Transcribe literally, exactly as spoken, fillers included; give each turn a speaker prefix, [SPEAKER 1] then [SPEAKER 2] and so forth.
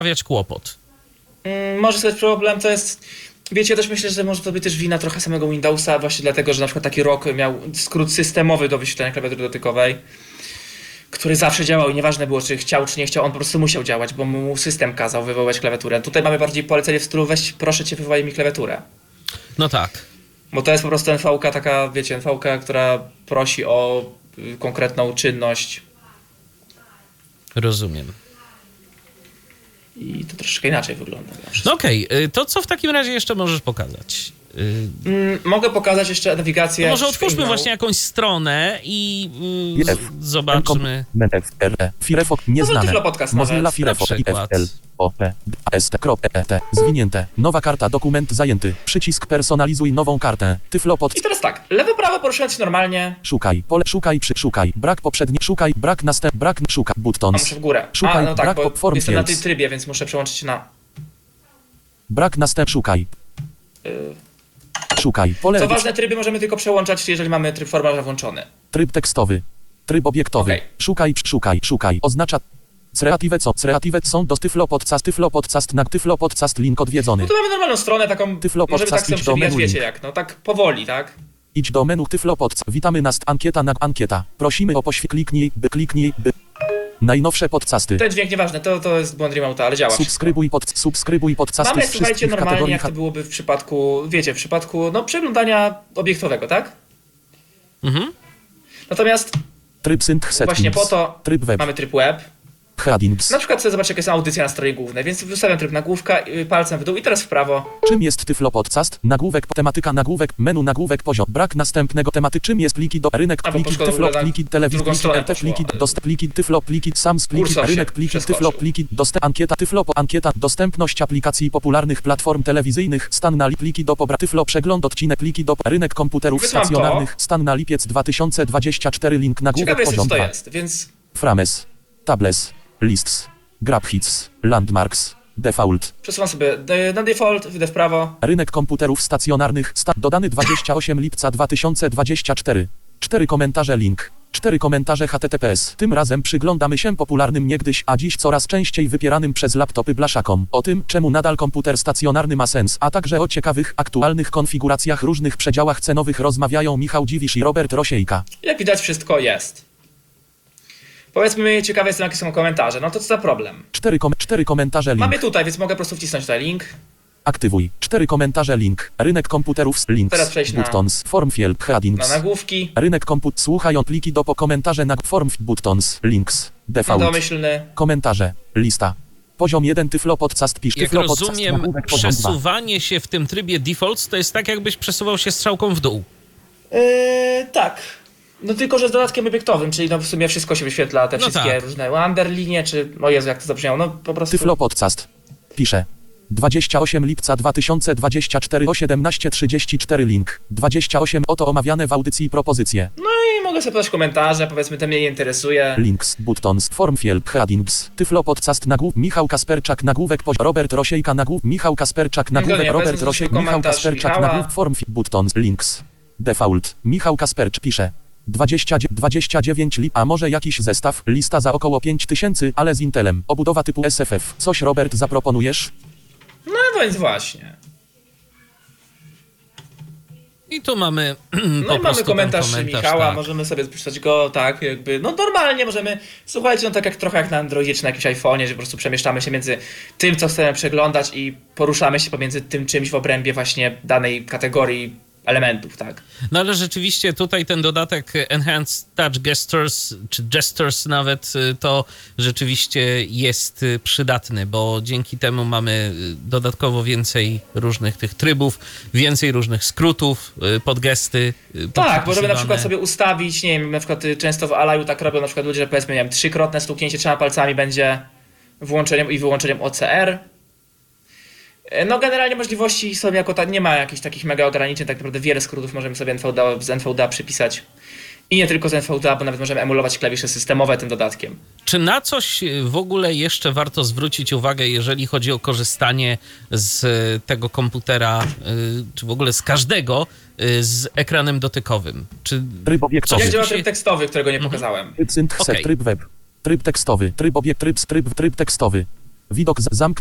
[SPEAKER 1] sprawiać kłopot?
[SPEAKER 2] Mm, może sobie problem to jest... Wiecie, ja też myślę, że może to być też wina trochę samego Windowsa, właśnie dlatego, że na przykład taki rok miał skrót systemowy do wyświetlania klawiatury dotykowej, który zawsze działał i nieważne było, czy chciał, czy nie chciał, on po prostu musiał działać, bo mu system kazał wywołać klawiaturę. Tutaj mamy bardziej polecenie w stylu weź, proszę cię, wywołaj mi klawiaturę.
[SPEAKER 1] No tak.
[SPEAKER 2] Bo to jest po prostu N V K taka, wiecie, N V K, która prosi o y, konkretną czynność.
[SPEAKER 1] Rozumiem.
[SPEAKER 2] I to troszeczkę inaczej wygląda.
[SPEAKER 1] No okej, okay. To co w takim razie jeszcze możesz pokazać?
[SPEAKER 2] Mm, mogę pokazać jeszcze nawigację.
[SPEAKER 1] To może otwórzmy właśnie jakąś stronę i yy, zobaczmy.
[SPEAKER 3] Firefox nieznane. Mozilla Firefox I F L O P A S T E T zwinięte. Nowa karta, dokument zajęty. Przycisk personalizuj nową kartę. Tyflopod.
[SPEAKER 2] I teraz tak, lewo prawo poruszając się normalnie.
[SPEAKER 3] Szukaj, pole, szukaj, przy, szukaj. Brak poprzedni, szukaj, brak następ, brak, szukaj,
[SPEAKER 2] A
[SPEAKER 3] buttons.
[SPEAKER 2] muszę w górę.
[SPEAKER 3] Szukaj,
[SPEAKER 2] A, no tak,
[SPEAKER 3] brak
[SPEAKER 2] bo
[SPEAKER 3] form
[SPEAKER 2] jestem na
[SPEAKER 3] fields.
[SPEAKER 2] tym trybie, więc muszę przełączyć się na...
[SPEAKER 3] Brak następ, szukaj.
[SPEAKER 2] Yy.
[SPEAKER 3] Szukaj, pole.
[SPEAKER 2] Co ważne, tryby możemy tylko przełączać, jeżeli mamy tryb formularza włączony.
[SPEAKER 3] Tryb tekstowy. Tryb obiektowy.
[SPEAKER 2] Okay.
[SPEAKER 3] Szukaj, szukaj, szukaj. Oznacza Creative co? Creative są do Tyflopodcast, Tyflopodcast na Tyflopodcast link odwiedzony.
[SPEAKER 2] No tu mamy normalną stronę taką,
[SPEAKER 3] Tyflopodcast,
[SPEAKER 2] możemy tak sobie
[SPEAKER 3] idź do
[SPEAKER 2] przebijać,
[SPEAKER 3] menu
[SPEAKER 2] wiecie
[SPEAKER 3] link.
[SPEAKER 2] jak, no tak powoli, tak?
[SPEAKER 3] Idź do menu Tyflopodcast. Witamy nas, ankieta na ankieta. Prosimy o poświęcenie, kliknij, by kliknij, by. Najnowsze podcasty.
[SPEAKER 2] Ten dźwięk nieważne, to, to jest błąd remote'a, ale działa.
[SPEAKER 3] Subskrybuj, pod, subskrybuj podcasty
[SPEAKER 2] Mamy,
[SPEAKER 3] z
[SPEAKER 2] słuchajcie,
[SPEAKER 3] wszystkich
[SPEAKER 2] normalnie
[SPEAKER 3] kategorii.
[SPEAKER 2] jak to byłoby w przypadku, wiecie, w przypadku, no, przeglądania obiektowego, tak?
[SPEAKER 1] Mhm.
[SPEAKER 2] Natomiast
[SPEAKER 3] Tryb synth settings.
[SPEAKER 2] właśnie po to
[SPEAKER 3] Tryb web.
[SPEAKER 2] mamy tryb web.
[SPEAKER 3] Headings.
[SPEAKER 2] Na przykład sobie zobaczcie, jaka jest audycja na stronie głównej, więc wystawiam tryb nagłówka, y, palcem w dół i teraz w prawo.
[SPEAKER 3] Czym jest Tyflopodcast? Nagłówek, tematyka, nagłówek, menu, nagłówek, poziom. Brak następnego tematy. Czym jest pliki do rynek,
[SPEAKER 2] A, bo
[SPEAKER 3] pliki,
[SPEAKER 2] poszło
[SPEAKER 3] tyflop,
[SPEAKER 2] w ogóle na
[SPEAKER 3] pliki, telewizji,
[SPEAKER 2] drugą
[SPEAKER 3] pliki,
[SPEAKER 2] stronę
[SPEAKER 3] R T, pliki,
[SPEAKER 2] poszło.
[SPEAKER 3] dostęp, pliki, tyflop, pliki, sams, pliki,
[SPEAKER 2] Kursor się
[SPEAKER 3] rynek, pliki,
[SPEAKER 2] przeskoczył.
[SPEAKER 3] tyflop, pliki, dostęp, ankieta, tyflop, ankieta, dostępność aplikacji popularnych platform telewizyjnych, stan na li, pliki do pobra, tyflop, przegląd, odcinek, pliki do rynek komputerów
[SPEAKER 2] Wysyłam
[SPEAKER 3] stacjonarnych, stan na lipiec dwa tysiące dwudziesty czwarty, link, nagłówek,
[SPEAKER 2] Ciekawe jest, co
[SPEAKER 3] poziom
[SPEAKER 2] to
[SPEAKER 3] dwa.
[SPEAKER 2] jest, więc
[SPEAKER 3] Frames, tables, lists, grab hits, landmarks, default.
[SPEAKER 2] przesuwam sobie d- na default, wyjdę w prawo.
[SPEAKER 3] Rynek komputerów stacjonarnych, sta- dodany dwudziestego ósmego lipca dwa tysiące dwudziestego czwartego. Cztery komentarze link. Cztery komentarze H T T P S. Tym razem przyglądamy się popularnym niegdyś, a dziś coraz częściej wypieranym przez laptopy blaszakom. O tym, czemu nadal komputer stacjonarny ma sens, a także o ciekawych, aktualnych konfiguracjach różnych przedziałach cenowych rozmawiają Michał Dziwisz i Robert Rosiejka.
[SPEAKER 2] Jak widać, wszystko jest. Powiedzmy, ciekawe jestem, jakie są komentarze. No to co za problem?
[SPEAKER 3] Cztery, kom- cztery komentarze link.
[SPEAKER 2] Mamy tutaj, więc mogę po prostu wcisnąć tutaj link.
[SPEAKER 3] Aktywuj. Cztery komentarze link. Rynek komputerów z links.
[SPEAKER 2] Teraz przejść na-
[SPEAKER 3] Buttons. Form field. Headings.
[SPEAKER 2] Na nagłówki.
[SPEAKER 3] Rynek komput. Słuchają pliki do po komentarze na form buttons. Links.
[SPEAKER 2] Na
[SPEAKER 3] Default.
[SPEAKER 2] domyślny.
[SPEAKER 3] Komentarze. Lista. Poziom jeden Tyflopodcast pisz.
[SPEAKER 1] Jak
[SPEAKER 3] Tyflopodcast,
[SPEAKER 1] rozumiem,
[SPEAKER 3] nagłówek, poziom dwa.
[SPEAKER 1] przesuwanie się w tym trybie default to jest tak, jakbyś przesuwał się strzałką w dół.
[SPEAKER 2] Yy, tak. No tylko, że z dodatkiem obiektowym, czyli no w sumie wszystko się wyświetla, te
[SPEAKER 1] No
[SPEAKER 2] wszystkie
[SPEAKER 1] tak.
[SPEAKER 2] różne underlinie, czy... O Jezu, jak to zabrzmiało, no po prostu...
[SPEAKER 3] Tyflopodcast. Pisze. dwudziestego ósmego lipca dwa tysiące dwudziestego czwartego o siedemnaście trzydzieści cztery link. dwadzieścia osiem oto omawiane w audycji propozycje.
[SPEAKER 2] No i mogę sobie podać komentarze, powiedzmy, to mnie nie interesuje.
[SPEAKER 3] Links, buttons, form field, headings, Tyflopodcast, nagłów, Michał Kasperczak, nagłówek, poziom, Robert Rosiejka, nagłów, Michał Kasperczak, nagłówek,
[SPEAKER 2] nie,
[SPEAKER 3] Robert
[SPEAKER 2] powiedzmy,
[SPEAKER 3] Rosiejka,
[SPEAKER 2] że
[SPEAKER 3] Michał
[SPEAKER 2] komentarz
[SPEAKER 3] Kasperczak,
[SPEAKER 2] Michała.
[SPEAKER 3] nagłów, form field, buttons, links, default, Michał Kaspercz pisze. dwadzieścia, dwadzieścia dziewięć lip, a może jakiś zestaw, lista za około pięć tysięcy, ale z Intelem, obudowa typu S F F. Coś, Robert, zaproponujesz?
[SPEAKER 2] No więc właśnie.
[SPEAKER 1] I tu mamy po
[SPEAKER 2] No i mamy
[SPEAKER 1] prostu ten
[SPEAKER 2] komentarz,
[SPEAKER 1] komentarz
[SPEAKER 2] Michała,
[SPEAKER 1] tak.
[SPEAKER 2] możemy sobie przeczytać go, tak, jakby, no normalnie możemy, słuchajcie, no tak jak trochę jak na Androidzie czy na jakimś iPhone'ie, że po prostu przemieszczamy się między tym, co chcemy przeglądać i poruszamy się pomiędzy tym czymś w obrębie właśnie danej kategorii elementów, tak.
[SPEAKER 1] No ale rzeczywiście tutaj ten dodatek Enhanced Touch Gestures, czy Gestures nawet, to rzeczywiście jest przydatny, bo dzięki temu mamy dodatkowo więcej różnych tych trybów, więcej różnych skrótów pod gesty.
[SPEAKER 2] Tak, możemy na przykład sobie ustawić, nie wiem, na przykład często w Alaju tak robią na przykład ludzie, że powiedzmy, nie wiem, trzykrotne stuknięcie trzema palcami będzie włączeniem i wyłączeniem O C R. No generalnie możliwości są jako tak, nie ma jakichś takich mega ograniczeń, tak naprawdę wiele skrótów możemy sobie N V D A, z N V D A przypisać. I nie tylko z N V D A, bo nawet możemy emulować klawisze systemowe tym dodatkiem.
[SPEAKER 1] Czy na coś w ogóle jeszcze warto zwrócić uwagę, jeżeli chodzi o korzystanie z tego komputera, czy w ogóle z każdego, z ekranem dotykowym? Czy
[SPEAKER 3] Tryb obiektowy.
[SPEAKER 2] Jak działa
[SPEAKER 1] się-
[SPEAKER 2] tryb tekstowy, którego nie pokazałem?
[SPEAKER 3] Tryb synth set,
[SPEAKER 1] Okej.
[SPEAKER 3] tryb web. Tryb tekstowy. Tryb obiekt, tryb, tryb, tryb tekstowy. Widok z zamk.